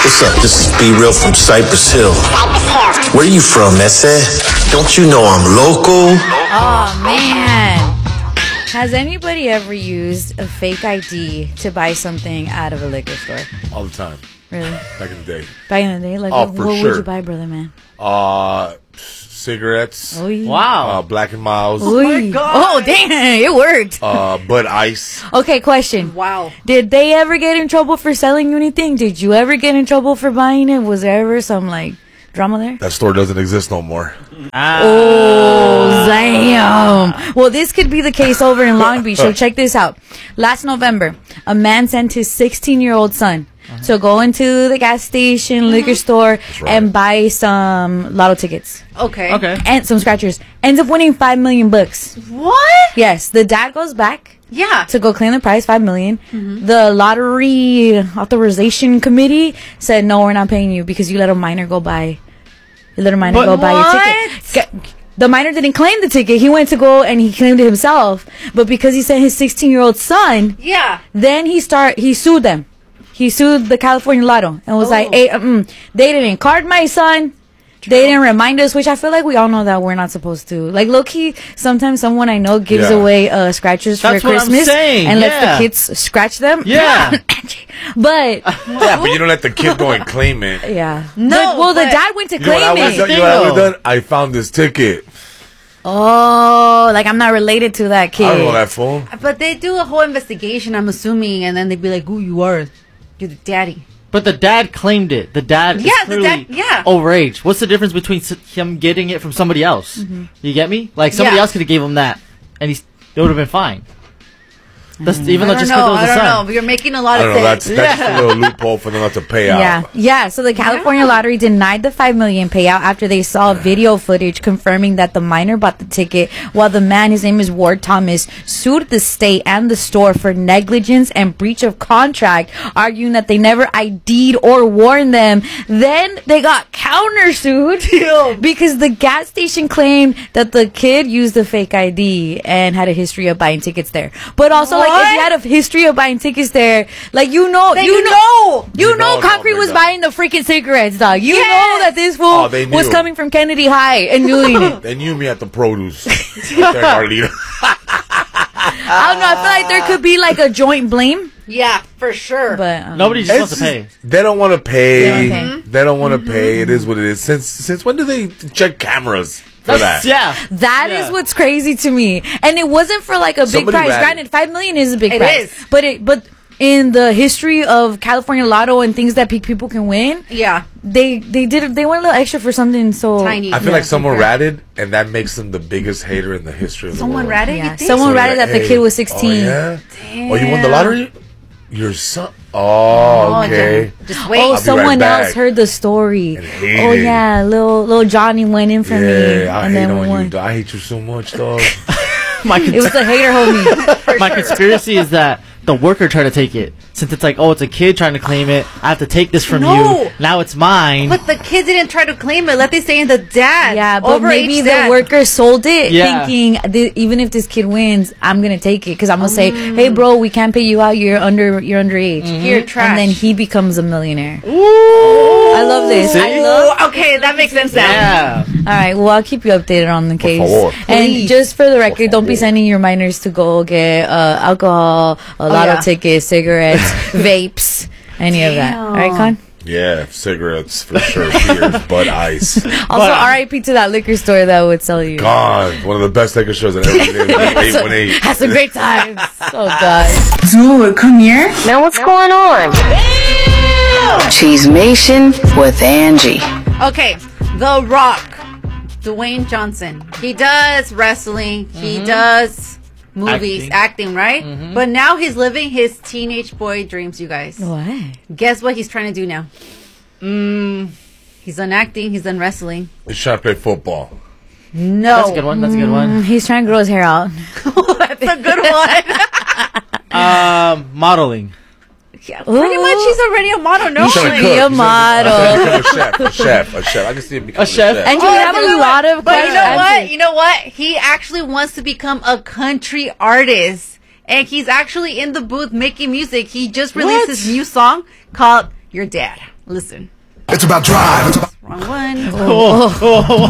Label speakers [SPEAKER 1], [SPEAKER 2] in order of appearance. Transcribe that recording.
[SPEAKER 1] What's up? This is Be Real from Cypress Hill. Where you from, Ese? Don't you know I'm local?
[SPEAKER 2] Oh, man. Has anybody ever used a fake ID to buy something out of a liquor store?
[SPEAKER 3] All the time.
[SPEAKER 2] Really?
[SPEAKER 3] Back in the day.
[SPEAKER 2] Back in the day? Like,
[SPEAKER 3] Oh,
[SPEAKER 2] what
[SPEAKER 3] for
[SPEAKER 2] would
[SPEAKER 3] sure.
[SPEAKER 2] you buy, brother, man?
[SPEAKER 3] Cigarettes.
[SPEAKER 2] Oh, yeah.
[SPEAKER 4] Wow.
[SPEAKER 3] Black and Miles.
[SPEAKER 2] Oh, my God. Oh, dang. It worked.
[SPEAKER 3] Bud Ice.
[SPEAKER 2] Okay, question.
[SPEAKER 5] Wow.
[SPEAKER 2] Did they ever get in trouble for selling you anything? Did you ever get in trouble for buying it? Was there ever some, like, drama there?
[SPEAKER 3] That store doesn't exist no more.
[SPEAKER 2] Oh, damn. Well, this could be the case over in Long Beach. So check this out. Last November, a man sent his 16-year-old son to go into the gas station, liquor store, and buy some lotto tickets.
[SPEAKER 5] Okay.
[SPEAKER 2] And some scratchers. Ends up winning $5 million.
[SPEAKER 5] What?
[SPEAKER 2] Yes. The dad goes back
[SPEAKER 5] Yeah.
[SPEAKER 2] to go claim the prize, $5 million. The lottery authorization committee said, no, we're not paying you because you let a minor go buy. You let a minor go buy your ticket. The minor didn't claim the ticket. He went to go and he claimed it himself. But because he sent his 16-year-old son,
[SPEAKER 5] Yeah.
[SPEAKER 2] then he sued them. He sued the California Lotto and was like, hey, they didn't card my son. They didn't remind us, which I feel like we all know that we're not supposed to. Like, low-key, sometimes someone I know gives away scratchers
[SPEAKER 4] That's
[SPEAKER 2] for
[SPEAKER 4] what I'm
[SPEAKER 2] Christmas
[SPEAKER 4] saying,
[SPEAKER 2] and
[SPEAKER 4] yeah.
[SPEAKER 2] lets the kids scratch them.
[SPEAKER 4] Yeah.
[SPEAKER 2] But,
[SPEAKER 3] Yeah, but you don't let the kid go and claim it.
[SPEAKER 2] yeah.
[SPEAKER 5] No,
[SPEAKER 2] the
[SPEAKER 5] but-
[SPEAKER 2] dad went to
[SPEAKER 3] You know what I
[SPEAKER 2] claim
[SPEAKER 3] would've done?
[SPEAKER 2] it.
[SPEAKER 3] You know what I would've done? I found this ticket.
[SPEAKER 2] Oh, like I'm not related to that kid.
[SPEAKER 3] I don't know that fool.
[SPEAKER 5] But they do a whole investigation, I'm assuming, and then they'd be like, who you are? You're the daddy.
[SPEAKER 4] But the dad claimed it. The dad
[SPEAKER 5] Yeah,
[SPEAKER 4] is
[SPEAKER 5] the
[SPEAKER 4] clearly
[SPEAKER 5] dad- yeah.
[SPEAKER 4] overage. What's the difference between him getting it from somebody else? You get me? Like, somebody
[SPEAKER 5] Yeah.
[SPEAKER 4] else could have gave him that, and it would have been fine. That's even though
[SPEAKER 5] I
[SPEAKER 4] just
[SPEAKER 5] don't
[SPEAKER 4] because it
[SPEAKER 5] know.
[SPEAKER 4] was
[SPEAKER 5] I
[SPEAKER 4] the
[SPEAKER 5] don't know.
[SPEAKER 4] son.
[SPEAKER 5] But you're making a lot
[SPEAKER 3] I
[SPEAKER 5] of
[SPEAKER 3] don't know.
[SPEAKER 5] sense.
[SPEAKER 3] That's just a little loophole for them not to pay out.
[SPEAKER 2] Yeah. So the California Lottery denied the $5 million payout after they saw video footage confirming that the minor bought the ticket, while the man, his name is Ward Thomas, sued the state and the store for negligence and breach of contract, arguing that they never ID'd or warned them. Then they got countersued because the gas station claimed that the kid used a fake ID and had a history of buying tickets there. But also, like, if you had a history of buying tickets there, like, you know Concrete was buying the freaking cigarettes, dog. You know that this fool
[SPEAKER 3] they
[SPEAKER 2] was
[SPEAKER 3] knew.
[SPEAKER 2] coming from Kennedy High and doing it.
[SPEAKER 3] They knew me at the produce. Right there, Carlita.
[SPEAKER 2] I don't know. I feel like there could be like a joint blame,
[SPEAKER 5] Yeah, for sure.
[SPEAKER 2] but
[SPEAKER 4] Nobody just wants to pay.
[SPEAKER 3] They don't want to pay.
[SPEAKER 2] Okay.
[SPEAKER 3] They don't want to pay. It is what it is. Since when do they check cameras for that?
[SPEAKER 4] Yeah.
[SPEAKER 2] that is what's crazy to me. And it wasn't for like a big
[SPEAKER 3] Somebody
[SPEAKER 2] prize.
[SPEAKER 3] ran-
[SPEAKER 2] Granted, $5 million is a big
[SPEAKER 5] It
[SPEAKER 2] prize,
[SPEAKER 5] is.
[SPEAKER 2] but in the history of California Lotto and things that people can win,
[SPEAKER 5] Yeah.
[SPEAKER 2] they went a little extra for something so
[SPEAKER 5] Tiny.
[SPEAKER 3] I feel like someone ratted, and that makes them the biggest hater in the history of
[SPEAKER 5] Someone
[SPEAKER 3] the world.
[SPEAKER 5] ratted,
[SPEAKER 2] Yeah,
[SPEAKER 5] you think?
[SPEAKER 2] someone
[SPEAKER 3] So
[SPEAKER 2] ratted
[SPEAKER 3] like,
[SPEAKER 2] that the
[SPEAKER 3] hey,
[SPEAKER 2] kid was 16.
[SPEAKER 3] Oh, yeah? Oh, you won the lottery? Your son? Oh, okay.
[SPEAKER 5] Just wait.
[SPEAKER 2] Oh,
[SPEAKER 3] I'll be right
[SPEAKER 2] someone else
[SPEAKER 3] back.
[SPEAKER 2] heard the story.
[SPEAKER 3] And hated
[SPEAKER 2] Oh
[SPEAKER 3] it.
[SPEAKER 2] yeah, little Johnny went in for me,
[SPEAKER 3] Yeah, I
[SPEAKER 2] and
[SPEAKER 3] hate
[SPEAKER 2] then we
[SPEAKER 3] on
[SPEAKER 2] won.
[SPEAKER 3] you. Dog. I hate you so much, dog.
[SPEAKER 4] My,
[SPEAKER 2] It was the hater homie.
[SPEAKER 4] my conspiracy is that the worker tried to take it. Since it's like, oh, it's a kid trying to claim it. I have to take this from
[SPEAKER 5] No.
[SPEAKER 4] you. Now it's mine.
[SPEAKER 5] But the kid didn't try to claim it. Let they say the dad.
[SPEAKER 2] Yeah, but
[SPEAKER 5] Overage
[SPEAKER 2] maybe the
[SPEAKER 5] dad.
[SPEAKER 2] worker sold it,
[SPEAKER 4] Yeah.
[SPEAKER 2] thinking even if this kid wins, I'm gonna take it because I'm gonna say, hey, bro, we can't pay you out. You're underage.
[SPEAKER 5] You're trash.
[SPEAKER 2] And then he becomes a millionaire. I love this.
[SPEAKER 4] See?
[SPEAKER 2] I love.
[SPEAKER 5] Okay, that makes sense now.
[SPEAKER 4] Yeah.
[SPEAKER 2] All right, well, I'll keep you updated on the case.
[SPEAKER 3] favor.
[SPEAKER 2] And
[SPEAKER 5] Please.
[SPEAKER 2] just for the record, don't be sending your minors to go get alcohol, lotto
[SPEAKER 5] yeah.
[SPEAKER 2] tickets, cigarettes, vapes, any of that. All right, Con?
[SPEAKER 3] Yeah, cigarettes for sure. Beers, Bud Ice.
[SPEAKER 2] Also, RIP to that liquor store that would sell you.
[SPEAKER 3] Gone. One of the best liquor stores I've ever been in. 818.
[SPEAKER 2] Had some great times. Oh, God.
[SPEAKER 6] Dude, come here.
[SPEAKER 7] Now what's going on? Cheesemation with Angie.
[SPEAKER 5] Okay, The Rock, Dwayne Johnson. He does wrestling. He does movies, acting, right? But now he's living his teenage boy dreams, you guys.
[SPEAKER 2] What?
[SPEAKER 5] Guess what he's trying to do now? He's done acting. He's done wrestling.
[SPEAKER 3] He's trying to play football.
[SPEAKER 5] No.
[SPEAKER 4] That's a good one. That's a good one.
[SPEAKER 2] He's trying to grow his hair out.
[SPEAKER 5] That's a good one.
[SPEAKER 4] Modeling.
[SPEAKER 5] Yeah, pretty much, he's already a model. No,
[SPEAKER 2] You should
[SPEAKER 3] Trying to
[SPEAKER 2] be
[SPEAKER 3] cook.
[SPEAKER 2] a
[SPEAKER 3] He's
[SPEAKER 2] model.
[SPEAKER 3] trying to become a chef. I can see him becoming a
[SPEAKER 4] chef?
[SPEAKER 3] chef.
[SPEAKER 2] And you have a lot of
[SPEAKER 5] But you know
[SPEAKER 2] questions.
[SPEAKER 5] what? You know what? He actually wants to become a country artist. And he's actually in the booth making music. He just released his new song called your dad. Listen.
[SPEAKER 6] It's about drive. It's about
[SPEAKER 5] Wrong one.
[SPEAKER 4] Oh.